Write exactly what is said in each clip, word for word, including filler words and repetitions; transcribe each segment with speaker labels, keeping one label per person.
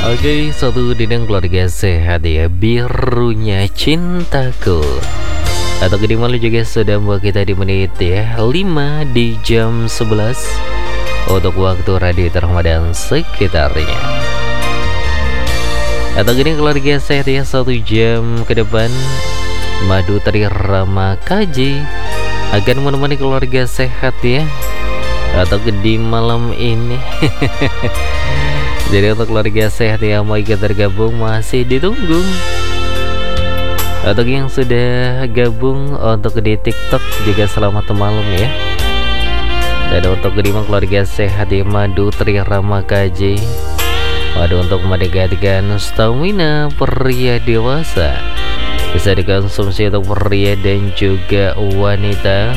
Speaker 1: Oke, satu dendang keluarga sehat ya, birunya cintaku. Atau di malam juga sudah membawa kita di menit ya lima di jam sebelas untuk waktu radio Terhama dan sekitarnya. Atau gini keluarga sehat ya, satu jam ke depan Madu Trirama K J akan menemani keluarga sehat ya, atau di malam ini. Jadi untuk keluarga sehat yang mau ikut tergabung masih ditunggu. Untuk yang sudah gabung untuk di TikTok juga selamat malam ya. Dan untuk kelima keluarga sehat di Madu Trirama K J, madu untuk meningkatkan stamina pria dewasa, bisa dikonsumsi untuk pria dan juga wanita.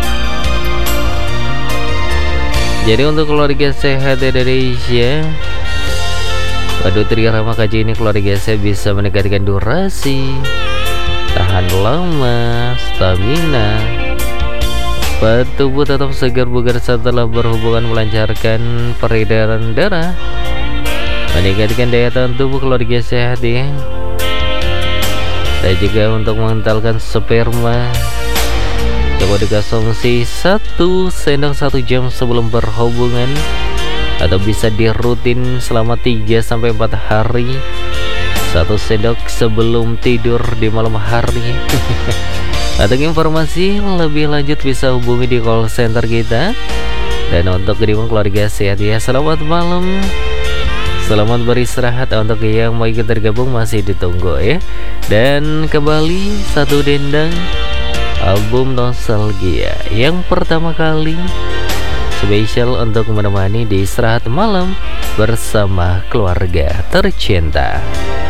Speaker 1: Jadi untuk keluarga sehat Indonesia, Madu Trirama K J ini keluarga saya bisa meningkatkan durasi, tahan lama, stamina, tubuh tetap segar bugar setelah berhubungan, melancarkan peredaran darah, meningkatkan daya tahan tubuh keluarga sehat ya. Dan juga untuk mengentalkan sperma, coba dikonsumsi satu sendok satu jam sebelum berhubungan, atau bisa dirutin selama tiga sampai empat hari, satu sendok sebelum tidur di malam hari. Untuk informasi lebih lanjut bisa hubungi di call center kita. Dan untuk kedua keluarga sehat ya, selamat malam, selamat beristirahat. Untuk yang mau ikut tergabung masih ditunggu ya. Dan kembali satu dendang album nostalgia yang pertama kali spesial untuk menemani di istirahat malam bersama keluarga tercinta.